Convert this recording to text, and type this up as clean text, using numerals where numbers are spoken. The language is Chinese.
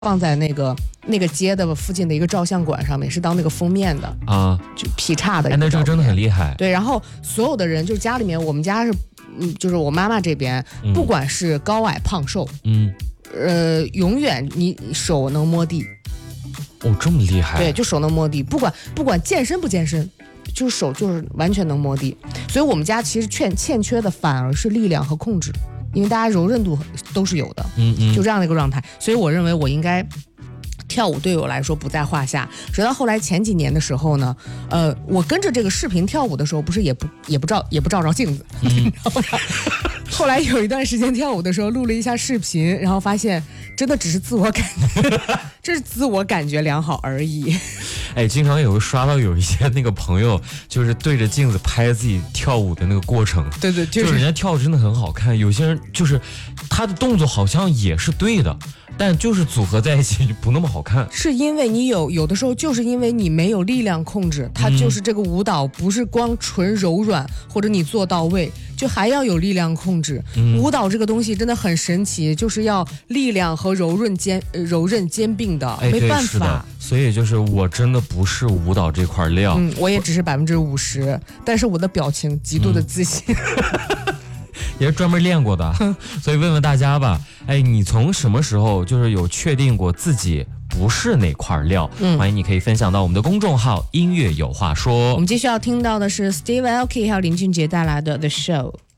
放在那个街的附近的一个照相馆上面，是当那个封面的啊，就劈叉的。 哎，那这个真的很厉害。 对，然后所有的人就是家里面，我们家是，就是我妈妈这边，不管是高矮胖瘦，永远你手能摸地。 哦，这么厉害？ 对，就手能摸地，不管健身不健身，就是手就是完全能摸地。所以我们家其实欠缺的反而是力量和控制。因为大家柔韧度都是有的，就这样的一个状态，所以我认为我应该跳舞对我来说不在话下。直到后来前几年的时候呢，我跟着这个视频跳舞的时候，不是也不照着镜子，后来有一段时间跳舞的时候录了一下视频，然后发现真的只是自我感觉，这是自我感觉良好而已。 哎，经常也会刷到有一些那个朋友，就是对着镜子拍自己跳舞的那个过程。 对， 就是人家跳的真的很好看。有些人就是他的动作好像也是对的，但就是组合在一起就不那么好看。 是因为你有的时候就是因为你没有力量控制，它就是这个舞蹈不是光纯柔软或者你做到位，就还要有力量控制。舞蹈这个东西真的很神奇，就是要力量和柔韧兼并的，没办法。 所以就是我真的不是舞蹈这块料， 我也只是50%，但是我的表情极度的自信。 也是专门练过的，所以问问大家吧，哎，你从什么时候就是有确定过自己不是哪块料？欢迎你可以分享到我们的公众号音乐有话说。 我们继续要听到的是 Steve Aoki 还有林俊杰带来的 The Show。